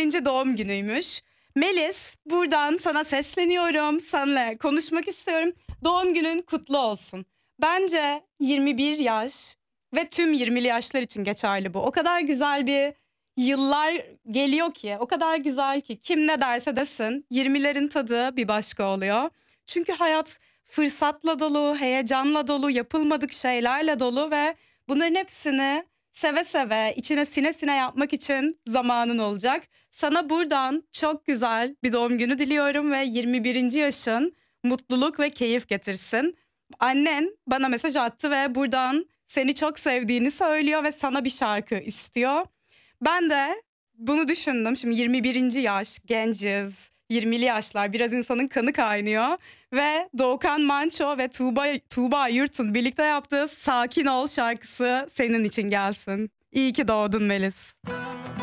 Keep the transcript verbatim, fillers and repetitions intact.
birinci doğum günüymüş. Melis, buradan sana sesleniyorum, seninle konuşmak istiyorum. Doğum günün kutlu olsun. Bence yirmi bir yaş ve tüm yirmili yaşlar için geçerli bu. O kadar güzel bir yıllar geliyor ki, o kadar güzel ki kim ne derse desin yirmilerin tadı bir başka oluyor. Çünkü hayat fırsatla dolu, heyecanla dolu, yapılmadık şeylerle dolu ve bunların hepsini seve seve, içine sine sine yapmak için zamanın olacak. Sana buradan çok güzel bir doğum günü diliyorum ve yirmi birinci yaşın mutluluk ve keyif getirsin. Annen bana mesaj attı ve buradan seni çok sevdiğini söylüyor ve sana bir şarkı istiyor. Ben de bunu düşündüm. Şimdi yirmi birinci yaş, genciz, yirmili yaşlar, biraz insanın kanı kaynıyor. Ve Doğukan Manço ve Tuğba, Tuğba Yurt'un birlikte yaptığı Sakin Ol şarkısı senin için gelsin. İyi ki doğdun Melis.